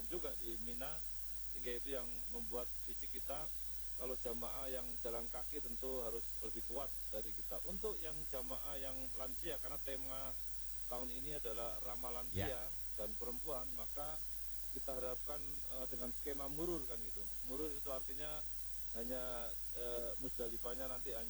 juga di Mina, sehingga itu yang membuat fisik kita, kalau jamaah yang jalan kaki tentu harus lebih kuat dari kita. Untuk yang jamaah yang lansia, karena tema tahun ini adalah ramah lansia dan perempuan, maka kita harapkan dengan skema murur kan gitu. Murur itu artinya hanya Musdalifahnya nanti hanya